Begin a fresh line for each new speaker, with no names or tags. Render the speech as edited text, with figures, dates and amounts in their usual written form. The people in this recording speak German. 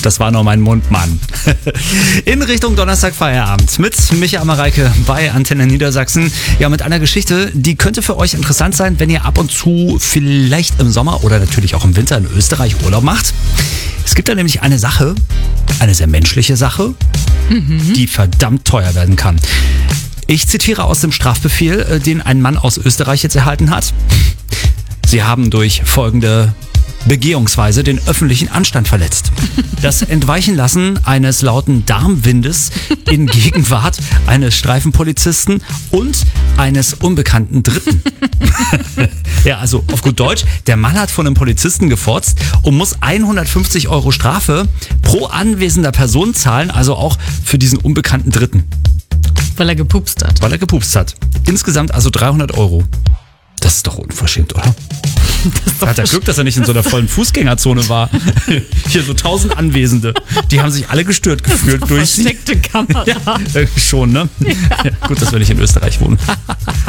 Das war nur mein Mund, Mann. In Richtung Donnerstag-Feierabend mit Micha Mareike bei Antenne Niedersachsen. Ja, mit einer Geschichte, die könnte für euch interessant sein, wenn ihr ab und zu vielleicht im Sommer oder natürlich auch im Winter in Österreich Urlaub macht. Es gibt da nämlich eine Sache, eine sehr menschliche Sache, die verdammt teuer werden kann. Ich zitiere aus dem Strafbefehl, den ein Mann aus Österreich jetzt erhalten hat. Sie haben durch folgende Begehungsweise den öffentlichen Anstand verletzt. Das Entweichenlassen eines lauten Darmwindes in Gegenwart eines Streifenpolizisten und eines unbekannten Dritten. Ja, also auf gut Deutsch, der Mann hat von einem Polizisten gefotzt und muss 150 € Strafe pro anwesender Person zahlen, also auch für diesen unbekannten Dritten.
Weil er gepupst hat.
Weil er gepupst hat. Insgesamt also 300 €. Das ist doch unverschämt, oder? Da hat er Glück, dass er nicht in so einer vollen Fußgängerzone war. Hier so 1000 Anwesende. Die haben sich alle gestört gefühlt durch sie.
Versteckte Kamera.
Ja, schon, ne? Ja. Gut, dass wir nicht in Österreich wohnen.